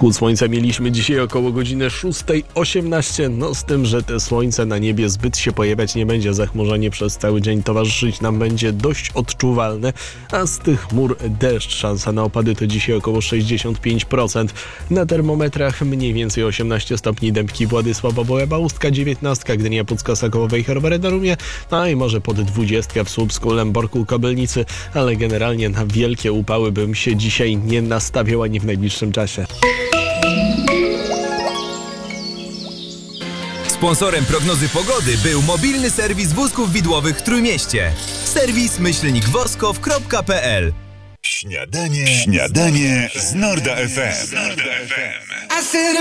Wschód słońca mieliśmy dzisiaj około godziny 6:18, no z tym, że te słońce na niebie zbyt się pojawiać nie będzie. Zachmurzenie przez cały dzień towarzyszyć nam będzie dość odczuwalne, a z tych chmur deszcz. Szansa na opady to dzisiaj około 65%. Na termometrach mniej więcej 18 stopni Dębki, Władysławowo, Bołęba, Ustka 19, Gdynia, Pucka, Sakowo, Wejherowe, Darumie, no i może pod 20 w Słupsku, Lęborku, Kobylnicy, ale generalnie na wielkie upały bym się dzisiaj nie nastawiał ani w najbliższym czasie. Sponsorem prognozy pogody był mobilny serwis wózków widłowych w Trójmieście. serwis-woskow.pl. Śniadanie z Norda FM.